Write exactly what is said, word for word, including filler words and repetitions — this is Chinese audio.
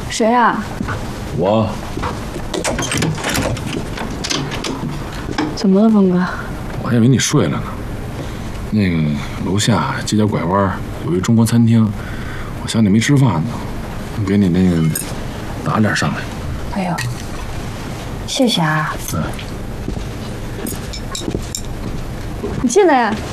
谁呀？ 我。 怎么了，峰哥？ 我还以为你睡了呢。那个楼下街角拐弯有一中国餐厅，我想你没吃饭呢，给你那个打点上来。 哎呦，谢谢啊。 嗯。 你进来呀。